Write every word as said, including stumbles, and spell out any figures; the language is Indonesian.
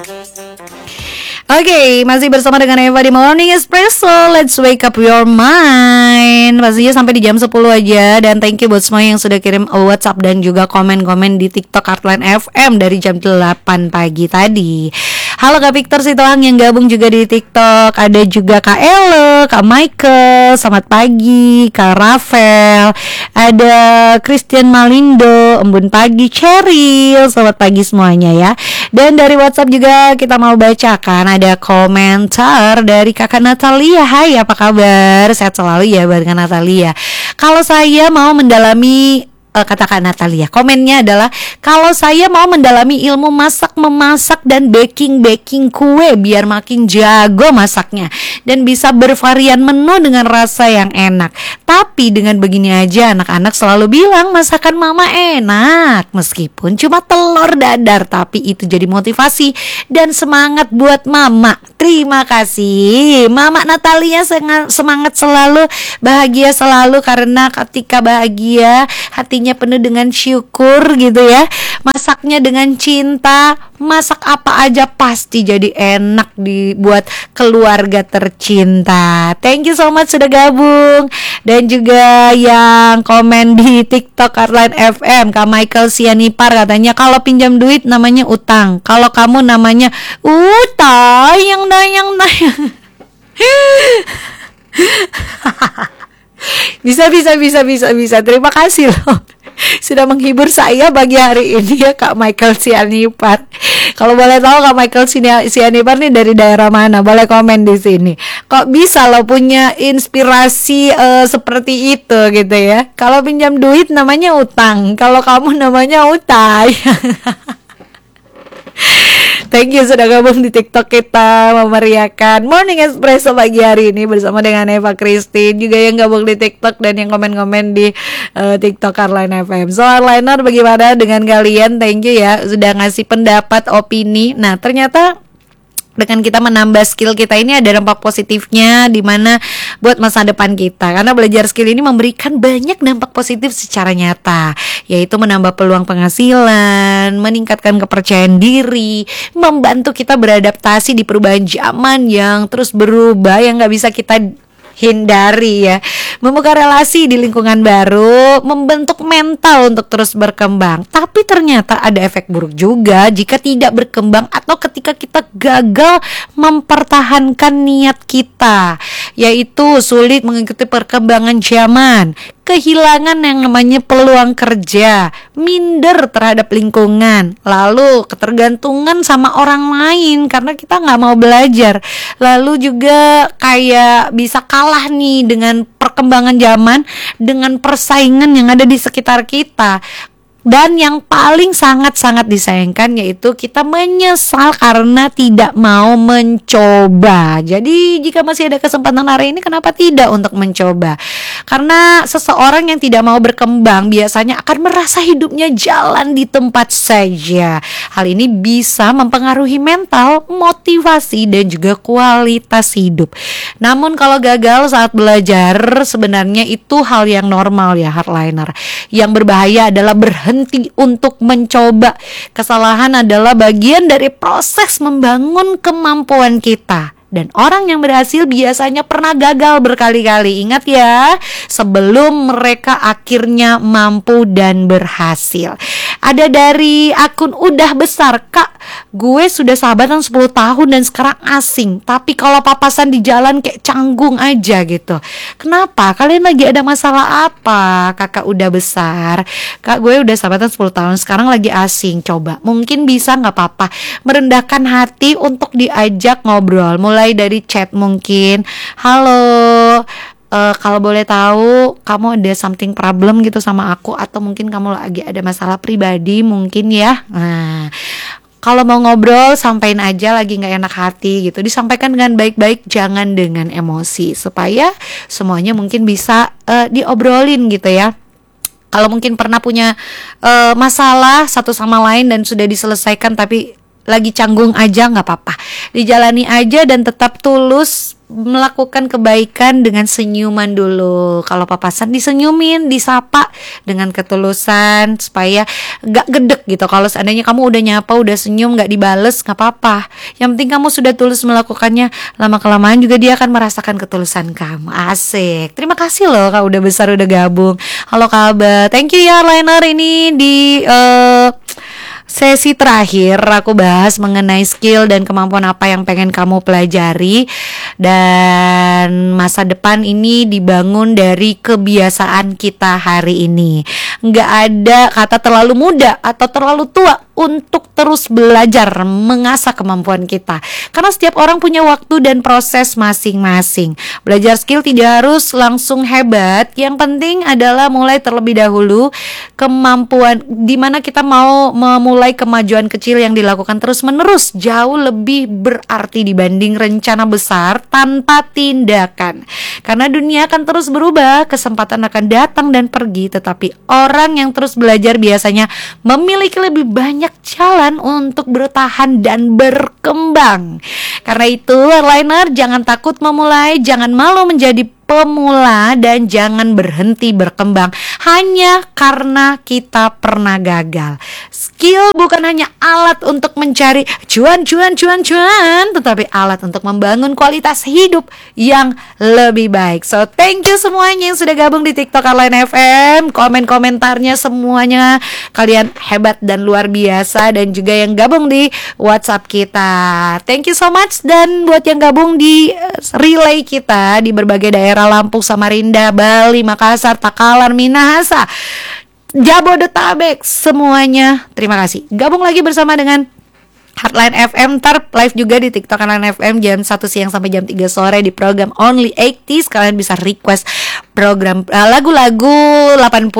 Oke, okay, masih bersama dengan Eva di Morning Espresso. Let's wake up your mind. Pastinya sampai di jam sepuluh aja. Dan thank you buat semua yang sudah kirim WhatsApp dan juga komen-komen di TikTok Heartline F M dari jam delapan pagi tadi. Halo Kak Victor Sitohang yang gabung juga di TikTok. Ada juga Kak Ele, Kak Michael, selamat pagi. Kak Rafael, ada Christian Malindo, embun pagi. Cheryl, selamat pagi semuanya ya. Dan dari WhatsApp juga kita mau bacakan ada komentar dari Kakak Natalia. Hai, apa kabar? Sehat selalu ya buat Kak Natalia. Kalau saya mau mendalami Uh, kata Kak Natalia, komennya adalah kalau saya mau mendalami ilmu masak, memasak dan baking-baking kue biar makin jago masaknya dan bisa bervarian menu dengan rasa yang enak. Tapi dengan begini aja anak-anak selalu bilang masakan mama enak, meskipun cuma telur dadar, tapi itu jadi motivasi dan semangat buat mama. Terima kasih Mama Natalia, semangat selalu, bahagia selalu, karena ketika bahagia hatinya penuh dengan syukur gitu ya. Masaknya dengan cinta, masak apa aja pasti jadi enak dibuat keluarga tercinta. Thank you so much sudah gabung. Dan juga yang komen di TikTok Heartline F M, Kak Michael Sianipar katanya kalau pinjam duit namanya utang, kalau kamu namanya utang yang dayang dayang. Bisa bisa bisa bisa bisa. Terima kasih loh sudah menghibur saya pagi hari ini ya Kak Michael Sianipar. Kalau boleh tahu Kak Michael Sianipar nih dari daerah mana? Boleh komen di sini. Kok bisa lo punya inspirasi uh, seperti itu gitu ya? Kalau pinjam duit namanya utang, kalau kamu namanya utang. Thank you sudah gabung di TikTok kita memeriahkan Morning Espresso pagi hari ini bersama dengan Eva Christine, juga yang gabung di TikTok dan yang komen-komen di uh, TikTok Heartline F M. So Heartliner, bagaimana dengan kalian? Thank you ya sudah ngasih pendapat, opini. Nah ternyata dengan kita menambah skill kita ini ada dampak positifnya di mana buat masa depan kita. Karena belajar skill ini memberikan banyak dampak positif secara nyata, yaitu menambah peluang penghasilan, meningkatkan kepercayaan diri, membantu kita beradaptasi di perubahan zaman yang terus berubah yang gak bisa kita hindari ya, membuka relasi di lingkungan baru, membentuk mental untuk terus berkembang. Tapi ternyata ada efek buruk juga jika tidak berkembang atau ketika kita gagal mempertahankan niat kita, yaitu sulit mengikuti perkembangan zaman, kehilangan yang namanya peluang kerja, minder terhadap lingkungan, lalu ketergantungan sama orang lain karena kita nggak mau belajar, lalu juga kayak bisa kalah nih dengan perkembangan zaman, dengan persaingan yang ada di sekitar kita. Dan yang paling sangat-sangat disayangkan yaitu kita menyesal karena tidak mau mencoba. Jadi jika masih ada kesempatan hari ini, kenapa tidak untuk mencoba? Karena seseorang yang tidak mau berkembang biasanya akan merasa hidupnya jalan di tempat saja. Hal ini bisa mempengaruhi mental, motivasi, dan juga kualitas hidup. Namun kalau gagal saat belajar, sebenarnya itu hal yang normal ya Heartliner. Yang berbahaya adalah berhenti untuk mencoba. Kesalahan adalah bagian dari proses membangun kemampuan kita. Dan orang yang berhasil biasanya pernah gagal berkali-kali. Ingat ya, sebelum mereka akhirnya mampu dan berhasil. Ada dari akun Udah Besar, Kak, gue sudah sahabatan sepuluh tahun dan sekarang asing, tapi kalau papasan di jalan kayak canggung aja gitu. Kenapa? Kalian lagi ada masalah apa? Kakak Udah Besar, Kak, gue udah sahabatan sepuluh tahun, sekarang lagi asing. Coba, mungkin bisa gak apa-apa merendahkan hati untuk diajak ngobrol, mulai dari chat mungkin. Halo, Uh, kalau boleh tahu kamu ada something problem gitu sama aku, atau mungkin kamu lagi ada masalah pribadi mungkin ya. Nah, kalau mau ngobrol sampaikan aja lagi gak enak hati gitu, disampaikan dengan baik-baik, jangan dengan emosi, supaya semuanya mungkin bisa uh, diobrolin gitu ya. Kalau mungkin pernah punya uh, masalah satu sama lain dan sudah diselesaikan tapi lagi canggung aja, gak apa-apa, dijalani aja dan tetap tulus melakukan kebaikan dengan senyuman dulu. Kalau papasan disenyumin, disapa dengan ketulusan supaya gak gedek gitu. Kalau seandainya kamu udah nyapa, udah senyum, gak dibales, gak apa-apa. Yang penting kamu sudah tulus melakukannya. Lama-kelamaan juga dia akan merasakan ketulusan kamu. Asik. Terima kasih loh Kak udah besar, udah gabung. Halo Kak, thank you ya Liner. Ini di uh, sesi terakhir aku bahas mengenai skill dan kemampuan apa yang pengen kamu pelajari. Dan masa depan ini dibangun dari kebiasaan kita hari ini. Nggak ada kata terlalu muda atau terlalu tua untuk terus belajar mengasah kemampuan kita. Karena setiap orang punya waktu dan proses masing-masing. Belajar skill tidak harus langsung hebat. Yang penting adalah mulai terlebih dahulu. Kemampuan dimana kita mau memulai kemajuan kecil yang dilakukan terus-menerus jauh lebih berarti dibanding rencana besar tanpa tindakan. Karena dunia akan terus berubah, kesempatan akan datang dan pergi, tetapi orang yang terus belajar biasanya memiliki lebih banyak jalan untuk bertahan dan berkembang. Karena itu, Airliner, jangan takut memulai, jangan malu menjadi pemula, dan jangan berhenti berkembang hanya karena kita pernah gagal. Skill bukan hanya alat untuk mencari cuan, cuan, cuan, cuan, tetapi alat untuk membangun kualitas hidup yang lebih baik. So, thank you semuanya yang sudah gabung di TikTok Airline F M. Komen-komentarnya semuanya kalian hebat dan luar biasa, dan juga yang gabung di WhatsApp kita. Thank you so much. Dan buat yang gabung di relay kita di berbagai daerah Lampung, Samarinda, Bali, Makassar, Takalar, Minahasa, Jabodetabek, semuanya terima kasih. Gabung lagi bersama dengan Heartline F M, ntar live juga di TikTok Heartline F M jam satu siang sampai jam tiga sore di program Only delapan puluh. Kalian bisa request program uh, lagu-lagu delapan puluh